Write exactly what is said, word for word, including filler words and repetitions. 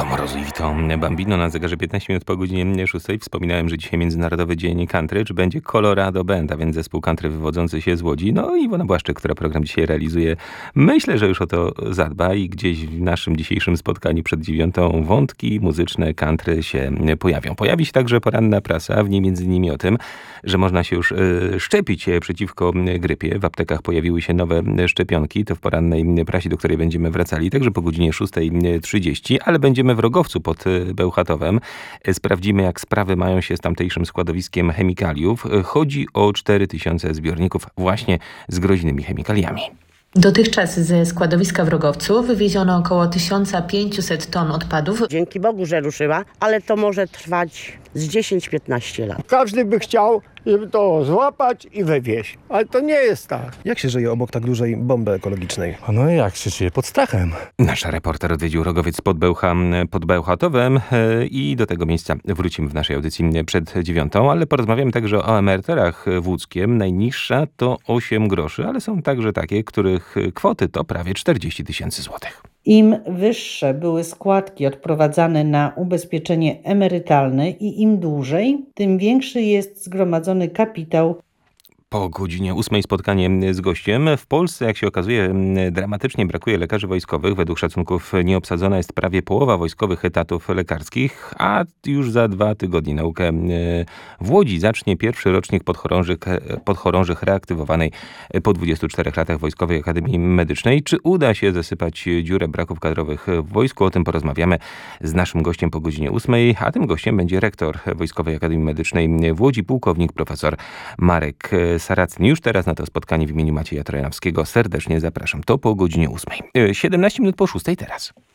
Morozu i Vito Bambino na zegarze piętnaście minut po godzinie szóstej. Wspominałem, że dzisiaj Międzynarodowy Dzień Country. Czy będzie Colorado Band, a więc zespół country wywodzący się z Łodzi. No i Iwona Błaszczyk, która program dzisiaj realizuje. Myślę, że już o to zadba i gdzieś w naszym dzisiejszym spotkaniu przed dziewiątą wątki muzyczne country się pojawią. Pojawi się także poranna prasa, w niej między innymi o tym, że można się już szczepić przeciwko grypie. W aptekach pojawiły się nowe szczepionki. To w porannej prasie, do której będziemy wracali, także po godzinie szóstej trzydzieści, ale będziemy w Rogowcu pod Bełchatowem. Sprawdzimy, jak sprawy mają się z tamtejszym składowiskiem chemikaliów. Chodzi o cztery tysiące zbiorników właśnie z groźnymi chemikaliami. Dotychczas ze składowiska w Rogowcu wywieziono około tysiąc pięćset ton odpadów. Dzięki Bogu, że ruszyła, ale to może trwać z dziesięć piętnaście lat. Każdy by chciał, żeby to złapać i wywieźć, ale to nie jest tak. Jak się żyje obok tak dużej bomby ekologicznej? No jak się dzieje? Pod strachem. Nasz reporter odwiedził Rogowiec pod, Bełcha, pod Bełchatowem i do tego miejsca wrócimy w naszej audycji przed dziewiątą, ale porozmawiamy także o emeryturach w Łódzkiem. Najniższa to osiem groszy, ale są także takie, których kwoty to prawie czterdzieści tysięcy złotych. Im wyższe były składki odprowadzane na ubezpieczenie emerytalne i im dłużej, tym większy jest zgromadzony kapitał. Po godzinie ósmej spotkanie z gościem. W Polsce, jak się okazuje, dramatycznie brakuje lekarzy wojskowych. Według szacunków nieobsadzona jest prawie połowa wojskowych etatów lekarskich, a już za dwa tygodnie naukę w Łodzi zacznie pierwszy rocznik podchorążych, podchorążych reaktywowanej po dwudziestu czterech latach Wojskowej Akademii Medycznej. Czy uda się zasypać dziurę braków kadrowych w wojsku? O tym porozmawiamy z naszym gościem po godzinie ósmej, a tym gościem będzie rektor Wojskowej Akademii Medycznej w Łodzi, pułkownik profesor Marek Saracyn. Już teraz na to spotkanie w imieniu Macieja Trojanowskiego serdecznie zapraszam. To po godzinie ósmej. siedemnaście minut po szóstej teraz.